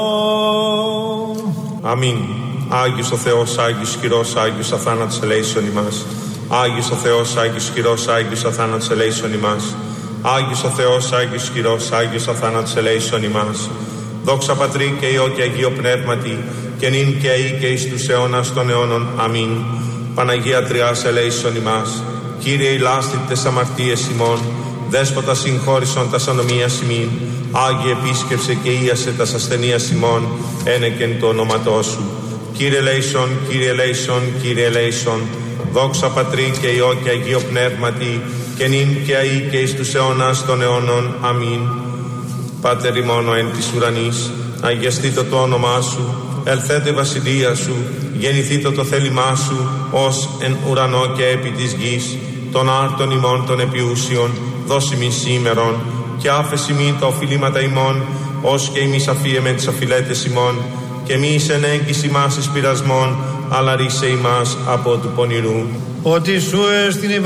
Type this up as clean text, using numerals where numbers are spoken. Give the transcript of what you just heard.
Αμήν. Άγιος ο Θεός, Άγιος χειρός, Άγιος αθάνατος ελέησον ημάς. Άγιος ο Θεός, Άγιος χειρός, Άγιος αθάνατος ελέησον ημάς. Άγιος ο Θεός, Άγιος χειρός, Άγιος αθάνατος ελέησον ημάς. Δόξα Πατρί και Υιό και Αγίο Πνεύματι, και νυν και αεί και εις τους αιώνας των αιώνων. Αμήν. Παναγία Τριάς ελέησον ημάς. Κύριε ηλάστη τες αμαρτίες ημών, Δέσποτα συγχώρησον τας ανομίας ημίν. Άγιε επίσκεψε και ίασε τας ασθενείας ημών, ένεκεν το όνοματό σου. Κύριε ελέησον, Κύριε ελέησον, Κύριε ελέησον. Δόξα Πατρί και Υιό και Αγίο Πνεύματι, και νυν και αεί και εις τους αιώνας των αιώνων. Αμήν. Πάτερ ημών εν της ουρανής, αγιαστήτω το όνομά σου, ελθέτω η βασιλεία σου, γεννηθήτω το θέλημά σου, ως εν ουρανό και επί της γης. Των άρτων ημών των επιούσιων, δώσει μη σήμερον, και άφεση μη τα οφειλήματα ημών, ως και ημείς αφίεμεν τις οφειλέτες ημών, και μη εις εν έγκυς ημάς εις πειρασμών, αλλά ρίσε ημάς από του πονηρού. Ότι σου έστεινε